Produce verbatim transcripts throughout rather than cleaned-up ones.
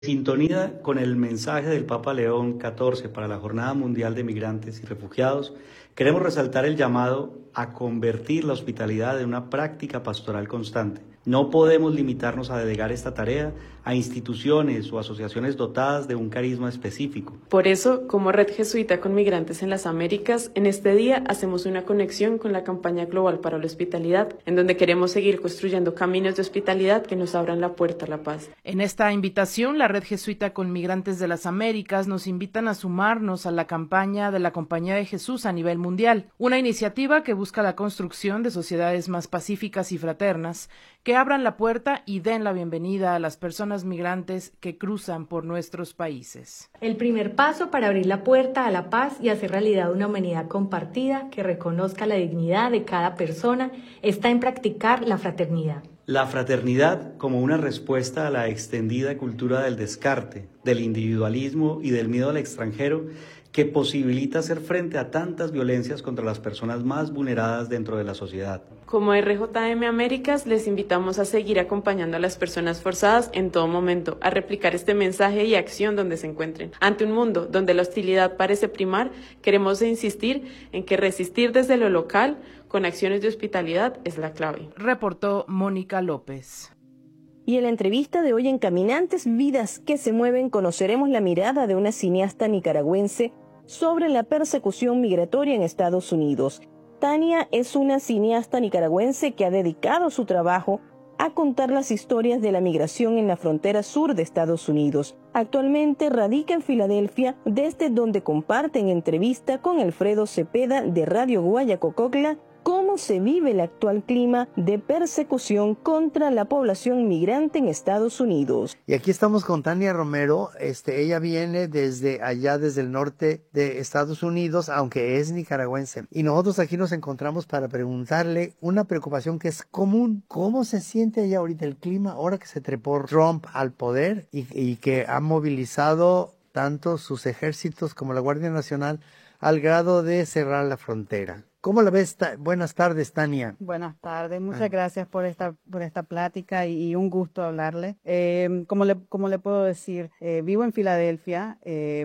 Sintonía con el mensaje del Papa León catorce para la Jornada Mundial de Migrantes y Refugiados, queremos resaltar el llamado a convertir la hospitalidad en una práctica pastoral constante. No podemos limitarnos a delegar esta tarea a instituciones o asociaciones dotadas de un carisma específico. Por eso, como Red Jesuita con Migrantes en las Américas, en este día hacemos una conexión con la campaña global para la hospitalidad, en donde queremos seguir construyendo caminos de hospitalidad que nos abran la puerta a la paz. En esta invitación, la Red Jesuita con Migrantes de las Américas nos invitan a sumarnos a la campaña de la Compañía de Jesús a nivel mundial, una iniciativa que busca la construcción de sociedades más pacíficas y fraternas, que abran la puerta y den la bienvenida a las personas migrantes que cruzan por nuestros países. El primer paso para abrir la puerta a la paz y hacer realidad una humanidad compartida que reconozca la dignidad de cada persona está en practicar la fraternidad. La fraternidad como una respuesta a la extendida cultura del descarte, del individualismo y del miedo al extranjero que posibilita hacer frente a tantas violencias contra las personas más vulneradas dentro de la sociedad. Como R J M Américas, les invitamos a seguir acompañando a las personas forzadas en todo momento, a replicar este mensaje y acción donde se encuentren. Ante un mundo donde la hostilidad parece primar, queremos insistir en que resistir desde lo local, con acciones de hospitalidad, es la clave. Reportó Mónica López. Y en la entrevista de hoy en Caminantes, Vidas que se mueven, conoceremos la mirada de una cineasta nicaragüense sobre la persecución migratoria en Estados Unidos. Tania es una cineasta nicaragüense que ha dedicado su trabajo a contar las historias de la migración en la frontera sur de Estados Unidos. Actualmente radica en Filadelfia, desde donde comparten entrevista con Alfredo Cepeda de Radio Guayacococla cómo se vive el actual clima de persecución contra la población migrante en Estados Unidos. Y aquí estamos con Tania Romero. Este, ella viene desde allá, desde el norte de Estados Unidos, aunque es nicaragüense. Y nosotros aquí nos encontramos para preguntarle una preocupación que es común. ¿Cómo se siente allá ahorita el clima ahora que se trepó Trump al poder y, y que ha movilizado tanto sus ejércitos como la Guardia Nacional al grado de cerrar la frontera? ¿Cómo la ves? Buenas tardes, Tania. Buenas tardes, muchas ah. gracias por esta por esta plática y, y un gusto hablarle. Eh, como le como le puedo decir, eh, vivo en Filadelfia, eh,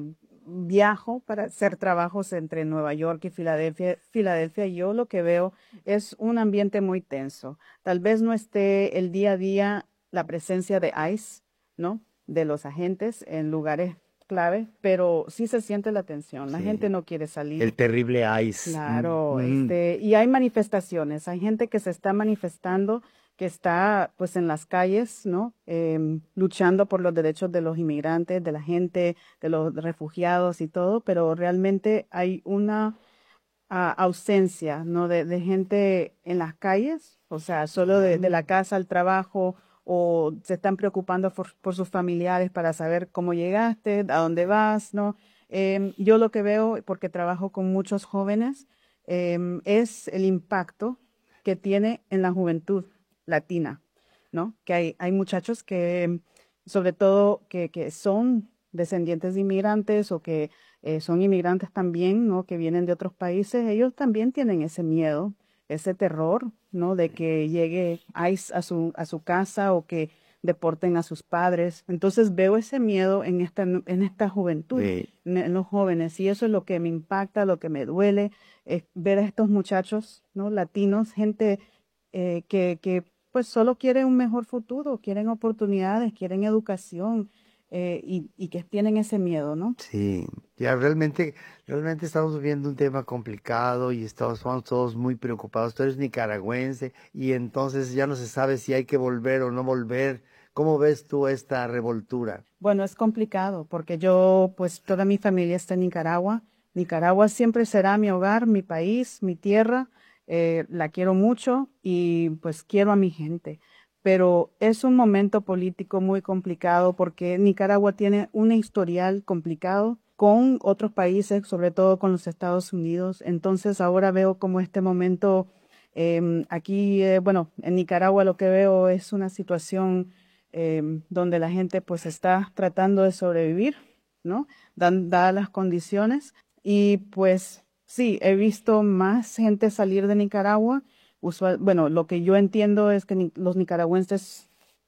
viajo para hacer trabajos entre Nueva York y Filadelfia. Filadelfia, yo lo que veo es un ambiente muy tenso. Tal vez no esté el día a día la presencia de ICE, ¿no? De los agentes en lugares clave, pero sí se siente la tensión, la sí. gente no quiere salir. El terrible ICE. Claro, mm. este, y hay manifestaciones, hay gente que se está manifestando, que está pues en las calles, ¿no? Eh, luchando por los derechos de los inmigrantes, de la gente, de los refugiados y todo, pero realmente hay una uh, ausencia, ¿no? De, de gente en las calles, o sea, solo de, de la casa al trabajo, o se están preocupando por, por sus familiares para saber cómo llegaste, a dónde vas, ¿no? Eh, yo lo que veo, porque trabajo con muchos jóvenes, eh, es el impacto que tiene en la juventud latina, ¿no? Que hay, hay muchachos que, sobre todo, que, que son descendientes de inmigrantes o que eh, son inmigrantes también, ¿no? Que vienen de otros países, ellos también tienen ese miedo, ese terror, ¿no? De que llegue ICE a su, a su casa o que deporten a sus padres. Entonces veo ese miedo en esta, en esta juventud, sí. en, en los jóvenes, y eso es lo que me impacta, lo que me duele, es ver a estos muchachos, ¿no? Latinos, gente eh, que, que pues solo quiere un mejor futuro, quieren oportunidades, quieren educación, eh, y, y que tienen ese miedo, ¿no? Sí, ya realmente, realmente estamos viviendo un tema complicado y estamos, estamos todos muy preocupados. Tú eres nicaragüense y entonces ya no se sabe si hay que volver o no volver. ¿Cómo ves tú esta revoltura? Bueno, es complicado porque yo, pues toda mi familia está en Nicaragua. Nicaragua siempre será mi hogar, mi país, mi tierra. Eh, la quiero mucho y pues quiero a mi gente. Pero es un momento político muy complicado porque Nicaragua tiene un historial complicado con otros países, sobre todo con los Estados Unidos. Entonces ahora veo como este momento, eh, aquí, eh, bueno, en Nicaragua lo que veo es una situación eh, donde la gente pues está tratando de sobrevivir, ¿no? Dan, dadas las condiciones. Y pues sí, he visto más gente salir de Nicaragua. Usual, bueno, lo que yo entiendo es que ni, los nicaragüenses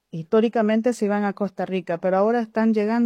históricamente se iban a Costa Rica, pero ahora están llegando